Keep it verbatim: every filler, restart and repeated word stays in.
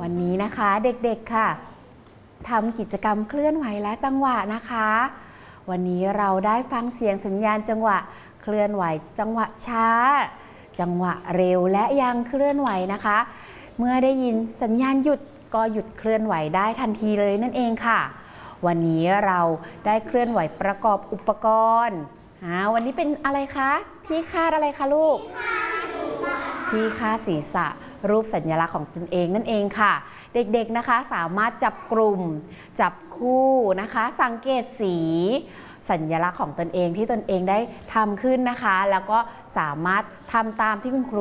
วันนี้นะคะเด็กๆค่ะทำกิจกรรมเคลื่อนไหวและจังหวะนะคะวันนี้เราได้ฟังเสียงสัญญาณจังหวะเคลื่อนไหวจังหวะช้าจังหวะเร็วและยังเคลื่อนไหวนะคะเมื่อได้ยินสัญญาณหยุดก็หยุดเคลื่อนไหวได้ทันทีเลยนั่นเองค่ะวันนี้เราได้เคลื่อนไหวประกอบอุปกรณ์วันนี้เป็นอะไรคะที่คาดอะไรคะลูกที่คาดศีรษะรูปสัญลักษณ์ของตนเองนั่นเองค่ะเด็กๆนะคะสามารถจับกลุ่มจับคู่นะคะสังเกตสีสัญลักษณ์ของตนเองที่ตนเองได้ทำขึ้นนะคะแล้วก็สามารถทำตามที่คุณครู